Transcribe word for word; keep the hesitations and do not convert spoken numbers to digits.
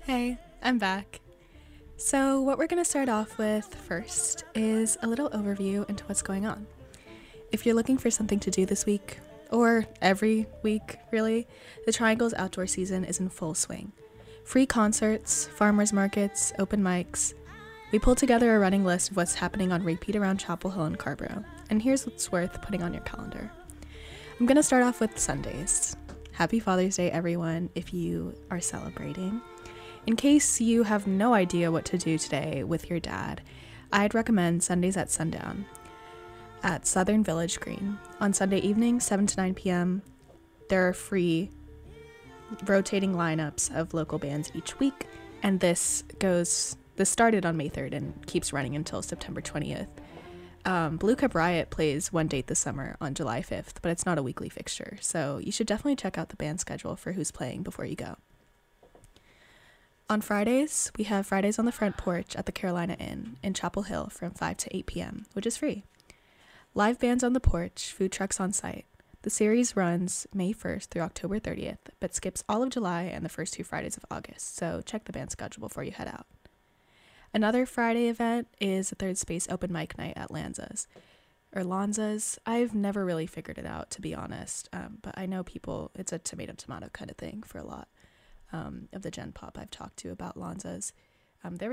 Hey, I'm back. So, what we're going to start off with first is a little overview into what's going on. If you're looking for something to do this week, or every week really, the Triangle's outdoor season is in full swing. Free concerts, farmers markets, open mics. We pulled together a running list of what's happening on repeat around Chapel Hill and Carborough, and here's what's worth putting on your calendar. I'm going to start off with Sundays. Happy Father's Day, everyone, if you are celebrating. In case you have no idea what to do today with your dad, I'd recommend Sundays at Sundown at Southern Village Green. On Sunday evening, seven to nine p.m., there are free rotating lineups of local bands each week, and this goes this started on May third and keeps running until September twentieth. Um, Blue Cup Riot plays one date this summer on July fifth, but it's not a weekly fixture, so you should definitely check out the band schedule for who's playing before you go. On Fridays, we have Fridays on the Front Porch at the Carolina Inn in Chapel Hill from five to eight p.m., which is free. Live bands on the porch, food trucks on site. The series runs May first through October thirtieth, but skips all of July and the first two Fridays of August, so check the band schedule before you head out. Another Friday event is the Third Space Open Mic Night at Lanza's, or Lanza's. I've never really figured it out, to be honest, um, but I know people, it's a tomato-tomato kind of thing for a lot um, of the Gen Pop I've talked to about Lanza's. Um, they're